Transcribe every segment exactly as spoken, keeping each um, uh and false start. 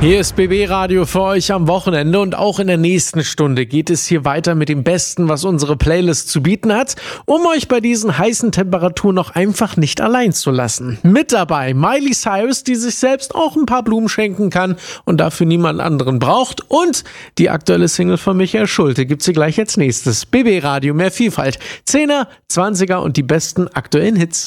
Hier ist B B Radio für euch am Wochenende und auch in der nächsten Stunde geht es hier weiter mit dem Besten, was unsere Playlist zu bieten hat, um euch bei diesen heißen Temperaturen noch einfach nicht allein zu lassen. Mit dabei Miley Cyrus, die sich selbst auch ein paar Blumen schenken kann und dafür niemand anderen braucht, und die aktuelle Single von Michael Schulte gibt's hier gleich als nächstes. B B Radio, mehr Vielfalt, Zehner, Zwanziger und die besten aktuellen Hits.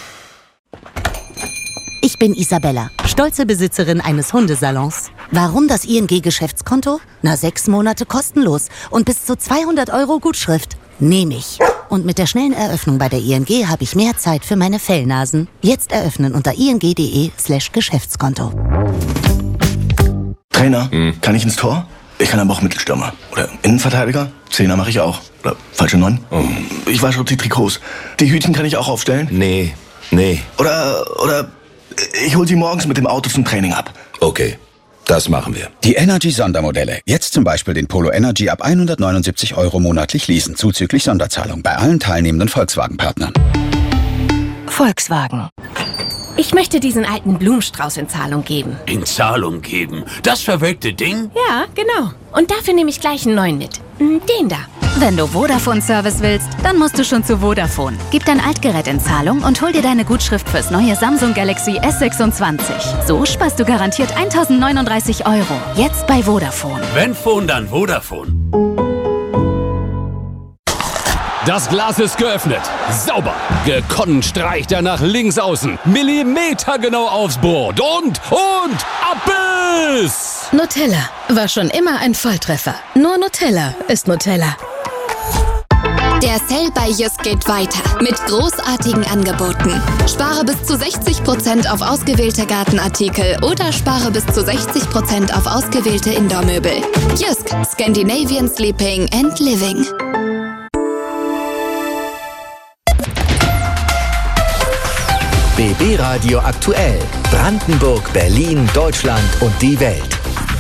Ich bin Isabella, stolze Besitzerin eines Hundesalons. Warum das I N G-Geschäftskonto? Na, sechs Monate kostenlos und bis zu zweihundert Euro Gutschrift. Nehme ich. Und mit der schnellen Eröffnung bei der I N G habe ich mehr Zeit für meine Fellnasen. Jetzt eröffnen unter ing.de slash Geschäftskonto. Trainer, hm. kann ich ins Tor? Ich kann aber auch Mittelstürmer. Oder Innenverteidiger? Zehner mache ich auch. Oder falsche Neun? Oh. Ich wasche auch die Trikots. Die Hütchen kann ich auch aufstellen? Nee, nee. Oder, oder... Ich hol sie morgens mit dem Auto zum Training ab. Okay, das machen wir. Die Energy-Sondermodelle. Jetzt zum Beispiel den Polo Energy ab hundertneunundsiebzig Euro monatlich leasen, zuzüglich Sonderzahlung bei allen teilnehmenden Volkswagen-Partnern. Volkswagen. Ich möchte diesen alten Blumenstrauß in Zahlung geben. In Zahlung geben? Das verwelkte Ding? Ja, genau. Und dafür nehme ich gleich einen neuen mit. Den da. Wenn du Vodafone-Service willst, dann musst du schon zu Vodafone. Gib dein Altgerät in Zahlung und hol dir deine Gutschrift fürs neue Samsung Galaxy S sechsundzwanzig. So sparst du garantiert eintausendneununddreißig Euro. Jetzt bei Vodafone. Wenn Phone, dann Vodafone. Das Glas ist geöffnet. Sauber. Gekonnt streicht er nach links außen. Millimetergenau aufs Brot. Und, und, Abbiss! Nutella war schon immer ein Volltreffer. Nur Nutella ist Nutella. Der Sale bei Jysk geht weiter mit großartigen Angeboten. Spare bis zu sechzig Prozent auf ausgewählte Gartenartikel oder spare bis zu sechzig Prozent auf ausgewählte Indoor-Möbel. Jysk, Scandinavian Sleeping and Living. B B Radio aktuell. Brandenburg, Berlin, Deutschland und die Welt.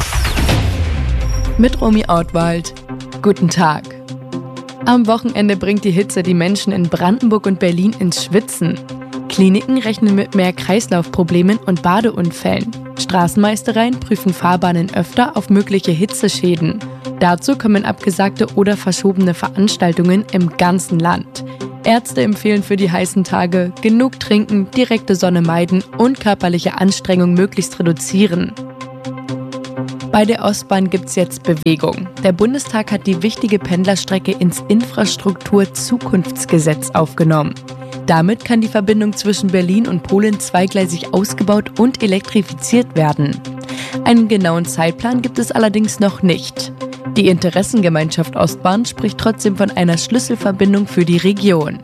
Mit Romy Ortwald. Guten Tag. Am Wochenende bringt die Hitze die Menschen in Brandenburg und Berlin ins Schwitzen. Kliniken rechnen mit mehr Kreislaufproblemen und Badeunfällen. Straßenmeistereien prüfen Fahrbahnen öfter auf mögliche Hitzeschäden. Dazu kommen abgesagte oder verschobene Veranstaltungen im ganzen Land. Ärzte empfehlen für die heißen Tage genug trinken, direkte Sonne meiden und körperliche Anstrengung möglichst reduzieren. Bei der Ostbahn gibt's jetzt Bewegung. Der Bundestag hat die wichtige Pendlerstrecke ins Infrastruktur-Zukunftsgesetz aufgenommen. Damit kann die Verbindung zwischen Berlin und Polen zweigleisig ausgebaut und elektrifiziert werden. Einen genauen Zeitplan gibt es allerdings noch nicht. Die Interessengemeinschaft Ostbahn spricht trotzdem von einer Schlüsselverbindung für die Region.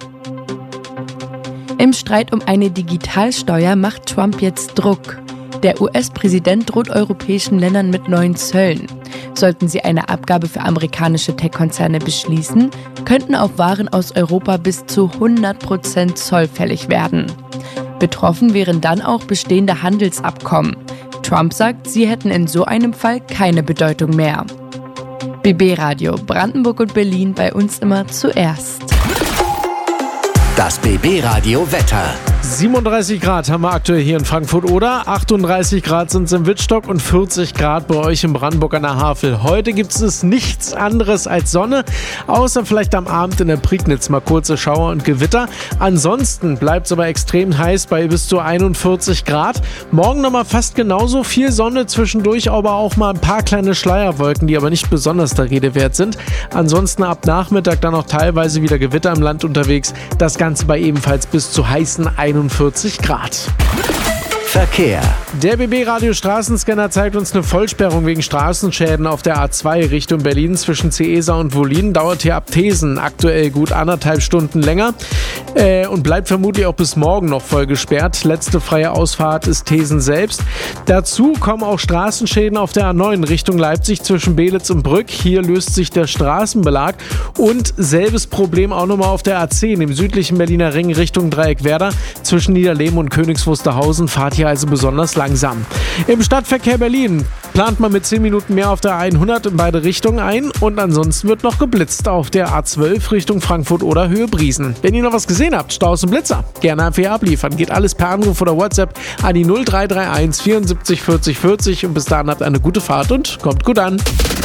Im Streit um eine Digitalsteuer macht Trump jetzt Druck. Der U S-Präsident droht europäischen Ländern mit neuen Zöllen. Sollten sie eine Abgabe für amerikanische Tech-Konzerne beschließen, könnten auf Waren aus Europa bis zu hundert Prozent Zoll fällig werden. Betroffen wären dann auch bestehende Handelsabkommen. Trump sagt, sie hätten in so einem Fall keine Bedeutung mehr. B B Radio, Brandenburg und Berlin, bei uns immer zuerst. Das B B Radio Wetter. siebenunddreißig Grad haben wir aktuell hier in Frankfurt oder achtunddreißig Grad sind es im Wittstock und vierzig Grad bei euch in Brandenburg an der Havel. Heute gibt es nichts anderes als Sonne, außer vielleicht am Abend in der Prignitz mal kurze Schauer und Gewitter. Ansonsten bleibt es aber extrem heiß bei bis zu einundvierzig Grad. Morgen nochmal fast genauso viel Sonne, zwischendurch aber auch mal ein paar kleine Schleierwolken, die aber nicht besonders der Rede wert sind. Ansonsten ab Nachmittag dann auch teilweise wieder Gewitter im Land unterwegs. Das Ganze bei ebenfalls bis zu heißen einundvierzig Grad. Verkehr. Der B B Radio Straßenscanner zeigt uns eine Vollsperrung wegen Straßenschäden auf der A zwei Richtung Berlin zwischen Ceesa und Wollin. Dauert hier ab Thesen aktuell gut anderthalb Stunden länger äh, und bleibt vermutlich auch bis morgen noch voll gesperrt. Letzte freie Ausfahrt ist Thesen selbst. Dazu kommen auch Straßenschäden auf der A neun Richtung Leipzig zwischen Belitz und Brück. Hier löst sich der Straßenbelag und selbes Problem auch nochmal auf der A zehn im südlichen Berliner Ring Richtung Dreieckwerder zwischen Niederleben und Königs Wusterhausen. Fahrt hier also besonders langsam. Im Stadtverkehr Berlin Plant man mit zehn Minuten mehr auf der hundert in beide Richtungen ein und ansonsten wird noch geblitzt auf der A zwölf Richtung Frankfurt oder Höhe Briesen. Wenn ihr noch was gesehen habt, Staus und Blitzer, gerne einfach hier abliefern. Geht alles per Anruf oder WhatsApp an die null drei drei eins vierundsiebzig vierzig vierzig und bis dahin habt eine gute Fahrt und kommt gut an.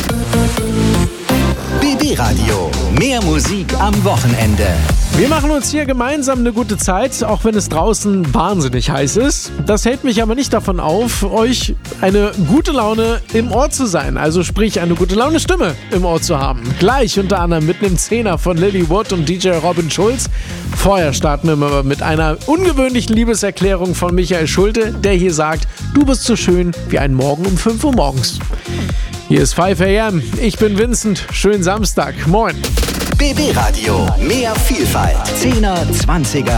B B Radio. Mehr Musik am Wochenende. Wir machen uns hier gemeinsam eine gute Zeit, auch wenn es draußen wahnsinnig heiß ist. Das hält mich aber nicht davon auf, euch eine gute Laune im Ohr zu sein. Also sprich, eine gute Laune Stimme im Ohr zu haben. Gleich unter anderem mit einem Zehner von Lily Wood und D J Robin Schulz. Vorher starten wir aber mit einer ungewöhnlichen Liebeserklärung von Michael Schulte, der hier sagt, du bist so schön wie ein Morgen um fünf Uhr morgens. Hier ist fünf A M. Ich bin Vincent. Schönen Samstag. Moin. B B Radio. Mehr Vielfalt. Zehner, Zwanziger.